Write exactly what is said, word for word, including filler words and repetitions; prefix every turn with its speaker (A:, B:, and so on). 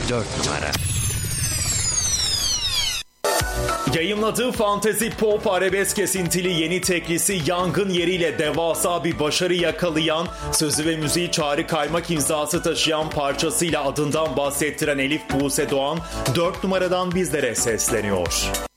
A: dört numara.
B: Yayımladığı fantezi pop arabesk kesintili yeni teklisi Yangın Yeri'yle devasa bir başarı yakalayan, sözü ve müziği Çağrı Kaymak imzası taşıyan parçasıyla adından bahsettiren Elif Buse Doğan dört numaradan bizlere sesleniyor.